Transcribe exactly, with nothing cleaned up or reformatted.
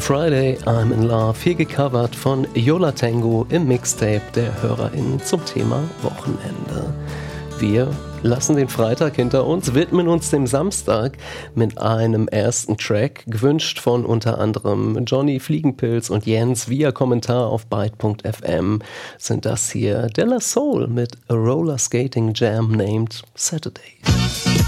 Friday, I'm in Love, hier gecovert von Yo La Tengo im Mixtape der HörerInnen zum Thema Wochenende. Wir lassen den Freitag hinter uns, widmen uns dem Samstag mit einem ersten Track, gewünscht von unter anderem Johnny Fliegenpilz und Jens via Kommentar auf byte punkt f m, sind das hier De La Soul mit A Roller Skating Jam named Saturdays.